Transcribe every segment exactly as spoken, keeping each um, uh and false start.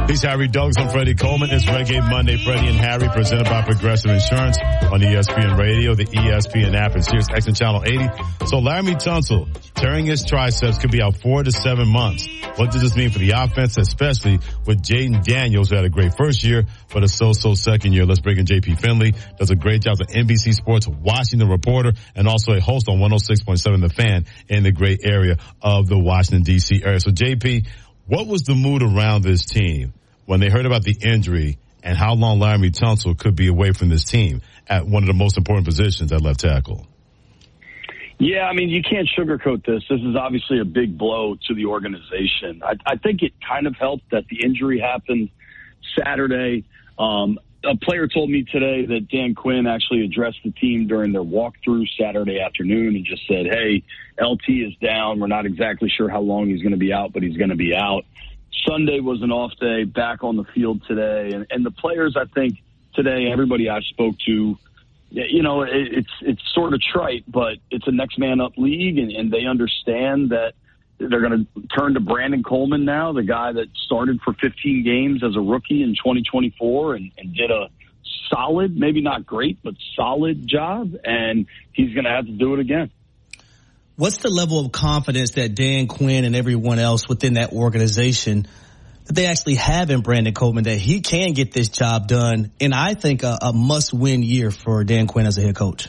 He's Harry Douglas. I'm Freddie Coleman. It's Reggae Monday. Freddie and Harry, presented by Progressive Insurance on E S P N Radio, the E S P N app, and Sirius X M Channel eighty. So Laremy Tunsil, tearing his triceps, could be out four to seven months. What does this mean for the offense, especially with Jaden Daniels, who had a great first year, but a so-so second year? Let's bring in J P Finley. Does a great job as an N B C Sports Washington reporter and also a host on one oh six point seven The Fan in the great area of the Washington, D C area. So, J P, what was the mood around this team when they heard about the injury and how long Laremy Tunsil could be away from this team at one of the most important positions at left tackle? Yeah, I mean, you can't sugarcoat this. This is obviously a big blow to the organization. I, I think it kind of helped that the injury happened Saturday. Um, a player told me today that Dan Quinn actually addressed the team during their walkthrough Saturday afternoon and just said, hey, L T is down. We're not exactly sure how long he's going to be out, but he's going to be out. Sunday was an off day, back on the field today. And, and the players, I think, today, everybody I spoke to, you know, it, it's it's sort of trite, but it's a next man up league, and, and they understand that they're going to turn to Brandon Coleman now, the guy that started for fifteen games as a rookie in twenty twenty-four and, and did a solid, maybe not great, but solid job, and he's going to have to do it again. What's the level of confidence that Dan Quinn and everyone else within that organization that they actually have in Brandon Coleman, that he can get this job done, and I think a, a must-win year for Dan Quinn as a head coach?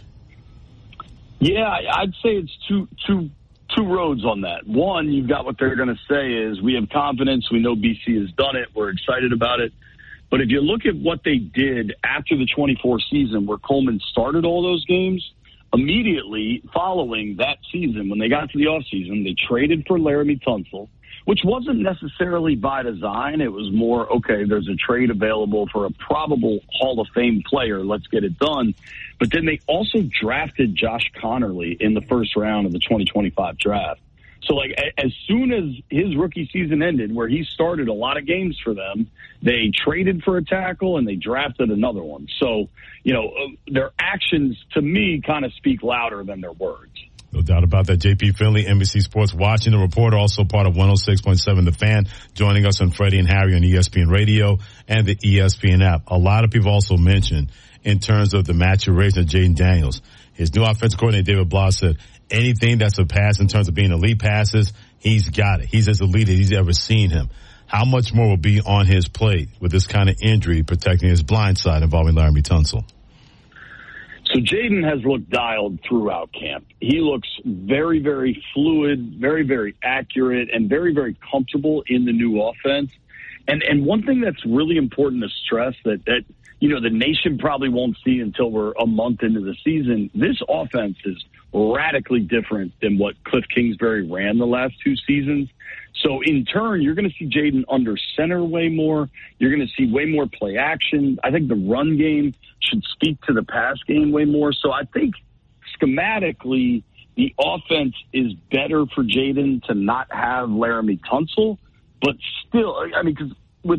Yeah, I'd say it's two two two roads on that. One, you've got what they're going to say is, we have confidence, we know B C has done it, we're excited about it. But if you look at what they did after the twenty-four season, where Coleman started all those games, immediately following that season, when they got to the offseason, they traded for Laremy Tunsil, which wasn't necessarily by design. It was more, okay, there's a trade available for a probable Hall of Fame player. Let's get it done. But then they also drafted Josh Connerly in the first round of the twenty twenty-five draft. So, like, as soon as his rookie season ended, where he started a lot of games for them, they traded for a tackle and they drafted another one. So, you know, their actions, to me, kind of speak louder than their words. No doubt about that. J P Finley, N B C Sports Washington reporter, also part of one oh six point seven The Fan, joining us on Freddie and Harry on E S P N Radio and the E S P N app. A lot of people also mentioned in terms of the maturation of Jaden Daniels. His new offensive coordinator, David Blah, said anything that's a pass in terms of being elite passes, he's got it. He's as elite as he's ever seen him. How much more will be on his plate with this kind of injury protecting his blind side involving Laremy Tunsil? So Jaden has looked dialed throughout camp. He looks very, very fluid, very, very accurate, and very, very comfortable in the new offense. And and one thing that's really important to stress that, that you know, the nation probably won't see until we're a month into the season, this offense is radically different than what Cliff Kingsbury ran the last two seasons. So in turn, you're going to see Jaden under center way more. You're going to see way more play action. I think the run game should speak to the pass game way more. So I think schematically, the offense is better for Jaden to not have Laremy Tunsil, but still, I mean, because